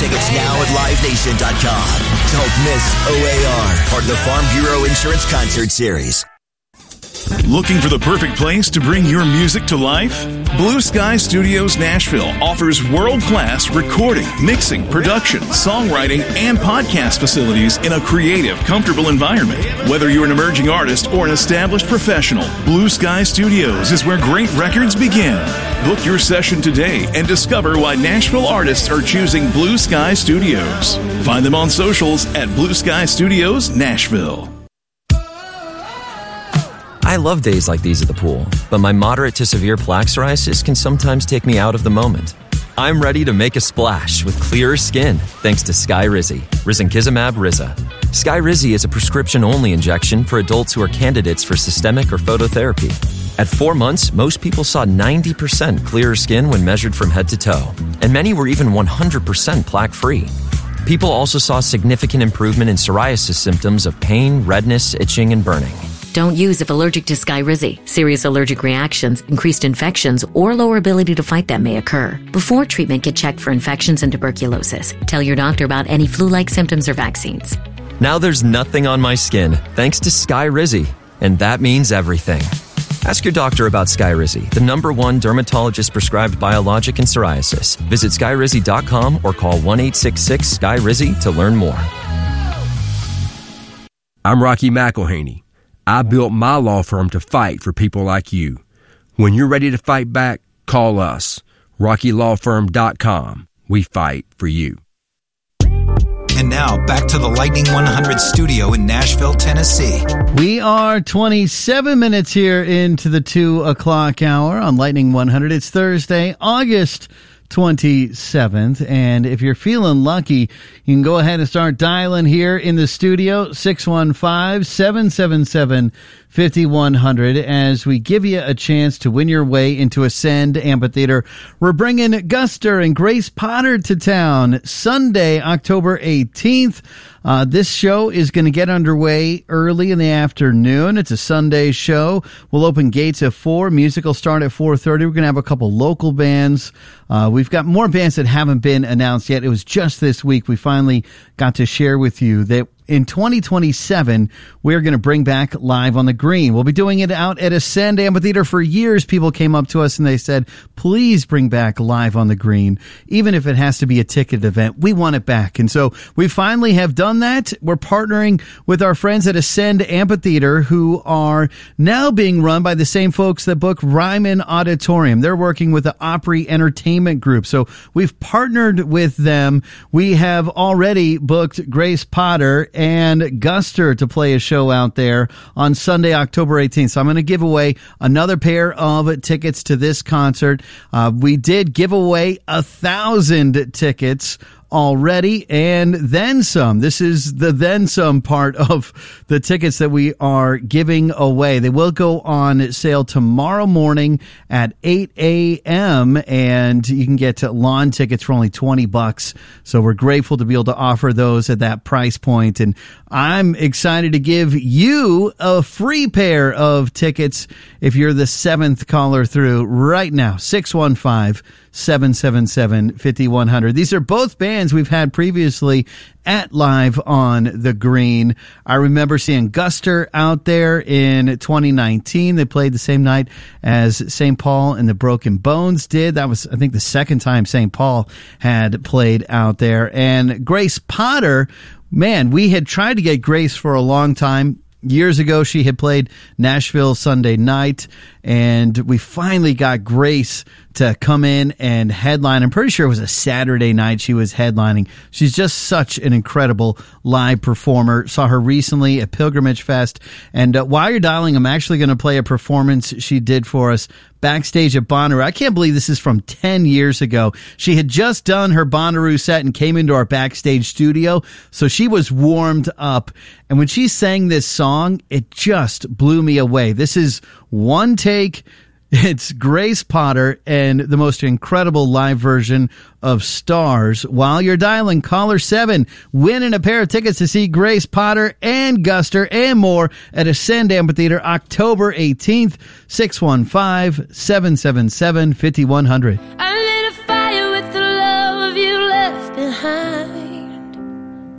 tickets now at LiveNation.com. Don't miss OAR, part of the Farm Bureau Insurance Concert Series. Looking for the perfect place to bring your music to life? Blue Sky Studios Nashville offers world-class recording, mixing, production, songwriting, and podcast facilities in a creative, comfortable environment. Whether you're an emerging artist or an established professional, Blue Sky Studios is where great records begin. Book your session today and discover why Nashville artists are choosing Blue Sky Studios. Find them on socials at Blue Sky Studios Nashville. I love days like these at the pool, but my moderate to severe plaque psoriasis can sometimes take me out of the moment. I'm ready to make a splash with clearer skin thanks to Skyrizi, risankizumab Riza. Skyrizi is a prescription-only injection for adults who are candidates for systemic or phototherapy. At 4 months, most people saw 90% clearer skin when measured from head to toe, and many were even 100% plaque-free. People also saw significant improvement in psoriasis symptoms of pain, redness, itching, and burning. Don't use if allergic to Skyrizi. Serious allergic reactions, increased infections, or lower ability to fight them may occur. Before treatment, get checked for infections and tuberculosis. Tell your doctor about any flu-like symptoms or vaccines. Now there's nothing on my skin thanks to Skyrizi, and that means everything. Ask your doctor about Skyrizi, the #1 dermatologist-prescribed biologic in psoriasis. Visit Skyrizi.com or call 1-866-SKYRIZI to learn more. I'm Rocky McElhaney. I built my law firm to fight for people like you. When you're ready to fight back, call us. RockyLawFirm.com. We fight for you. And now, back to the Lightning 100 studio in Nashville, Tennessee. We are 27 minutes here into the 2 o'clock hour on Lightning 100. It's Thursday, August 27th, and if you're feeling lucky, you can go ahead and start dialing here in the studio, 615-777-5100, as we give you a chance to win your way into Ascend Amphitheater. We're bringing Guster and Grace Potter to town Sunday, October 18th. This show is going to get underway early in the afternoon. It's a Sunday show. We'll open gates at 4. Music will start at 4:30. We're going to have a couple local bands. We've got more bands that haven't been announced yet. It was just this week we finally got to share with you that in 2027, we're going to bring back Live on the Green. We'll be doing it out at Ascend Amphitheater. For years, people came up to us and they said, please bring back Live on the Green. Even if it has to be a ticketed event, we want it back. And so we finally have done that. We're partnering with our friends at Ascend Amphitheater, who are now being run by the same folks that book Ryman Auditorium. They're working with the Opry Entertainment Group. So we've partnered with them. We have already booked Grace Potter and Guster to play a show out there on Sunday, October 18th. So I'm going to give away another pair of tickets to this concert. We did give away 1,000 tickets already, and then some. This is the then some part of the tickets that we are giving away. They will go on sale tomorrow morning at 8 a.m., and you can get lawn tickets for only $20. So we're grateful to be able to offer those at that price point, and I'm excited to give you a free pair of tickets if you're the 7th caller through right now. 615-777-5100. These are both bands we've had previously at Live on the Green. I remember seeing Guster out there in 2019. They played the same night as St. Paul and the Broken Bones did. That was, I think, the second time St. Paul had played out there. And Grace Potter, man, we had tried to get Grace for a long time. Years ago, she had played Nashville Sunday night, and we finally got Grace to come in and headline. I'm pretty sure it was a Saturday night she was headlining. She's just such an incredible live performer. Saw her recently at Pilgrimage Fest. And while you're dialing, I'm actually going to play a performance she did for us backstage at Bonnaroo. I can't believe this is from 10 years ago. She had just done her Bonnaroo set and came into our backstage studio, so she was warmed up. And when she sang this song, it just blew me away. This is one take. It's Grace Potter and the most incredible live version of Stars. While you're dialing, caller 7, winning a pair of tickets to see Grace Potter and Guster and more at Ascend Amphitheater October 18th, 615-777-5100.